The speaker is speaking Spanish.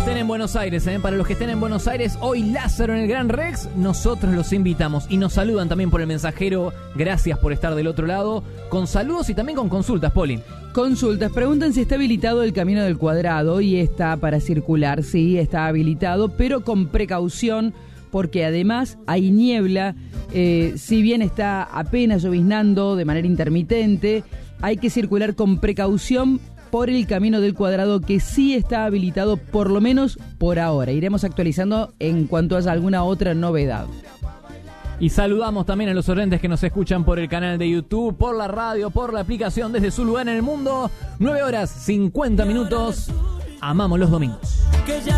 estén en Buenos Aires, para los que estén en Buenos Aires, hoy Lázaro en el Gran Rex, nosotros los invitamos y nos saludan también por el mensajero. Gracias por estar del otro lado, con saludos y también con consultas, Poli. Consultas, preguntan si está habilitado el Camino del Cuadrado y está para circular. Sí, está habilitado, pero con precaución, porque además hay niebla. Si bien está apenas lloviznando de manera intermitente, hay que circular con precaución por el Camino del Cuadrado, que sí está habilitado, por lo menos por ahora. Iremos actualizando en cuanto haya alguna otra novedad. Y saludamos también a los oyentes que nos escuchan por el canal de YouTube, por la radio, por la aplicación, desde su lugar en el mundo. 9 horas 50 minutos. Amamos los domingos.